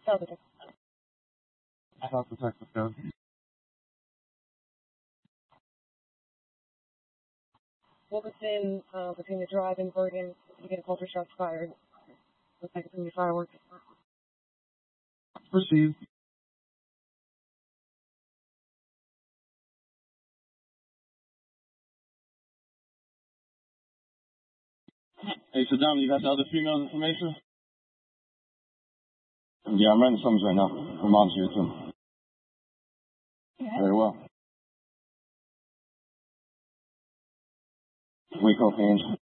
Positive. How's the Texas go? What was in between the drive and Bergen? You get a culture shots fired. Looks like it's going to be fireworks. Received. Hey, Saddam, you got the other female's information? Yeah, I'm writing songs right now. Her mom's here, too. Yeah. Very well. Waco, Page.